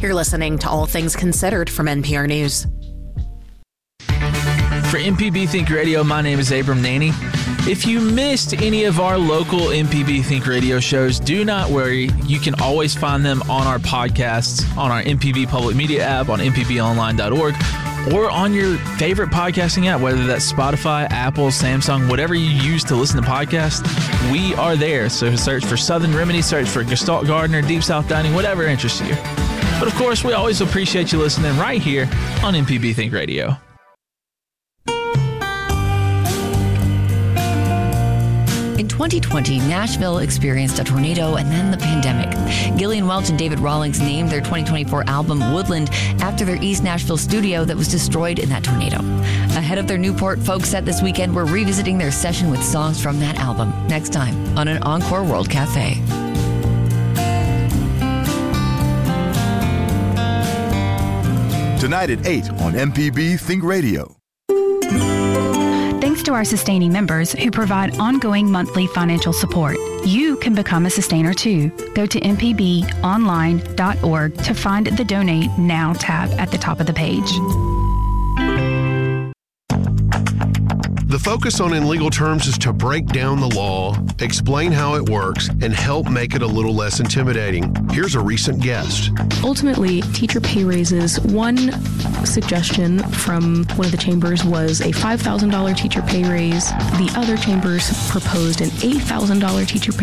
You're listening to All Things Considered from NPR News. For MPB Think Radio, my name is Abram Naney. If you missed any of our local MPB Think Radio shows, do not worry. You can always find them on our podcasts, on our MPB Public Media app, on mpbonline.org, or on your favorite podcasting app, whether that's Spotify, Apple, Samsung, whatever you use to listen to podcasts, we are there. So search for Southern Remedy, search for Gestalt Gardener, Deep South Dining, whatever interests you. But of course, we always appreciate you listening right here on MPB Think Radio. In 2020, Nashville experienced a tornado and then the pandemic. Gillian Welch and David Rawlings named their 2024 album Woodland after their East Nashville studio that was destroyed in that tornado. Ahead of their Newport folk set this weekend, we're revisiting their session with songs from that album next time on an Encore World Cafe. Tonight at 8 on MPB Think Radio. Thanks to our sustaining members who provide ongoing monthly financial support. You can become a sustainer too. Go to mpbonline.org to find the Donate Now tab at the top of the page. The focus on In Legal Terms is to break down the law, explain how it works, and help make it a little less intimidating. Here's a recent guest. Ultimately, teacher pay raises. One suggestion from one of the chambers was a $5,000 teacher pay raise. The other chambers proposed an $8,000 teacher pay